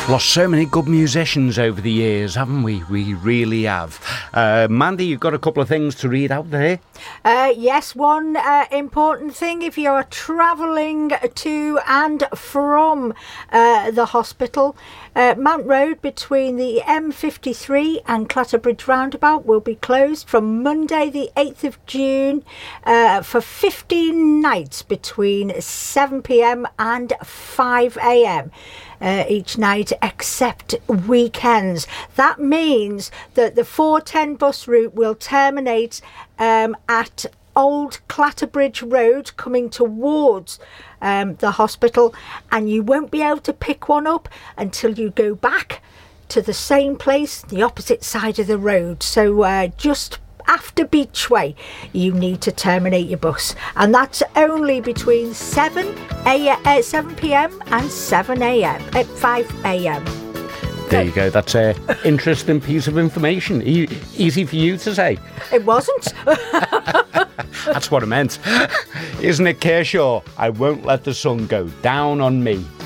Lost so many good musicians over the years, haven't we? We really have. Mandy, you've got a couple of things to read out there. Yes, one important thing, if you're travelling to and from the hospital, Mount Road between the M53 and Clatterbridge roundabout will be closed from Monday the 8th of June for 15 nights between 7pm and 5am. Each night except weekends. That means that the 410 bus route will terminate at Old Clatterbridge Road coming towards the hospital, and you won't be able to pick one up until you go back to the same place, the opposite side of the road. So just after Beachway, you need to terminate your bus, and that's only between 7pm and 5am. There you go. That's an interesting piece of information. Easy for you to say. It wasn't. That's what I meant. Isn't it, Kershaw? I won't let the sun go down on me.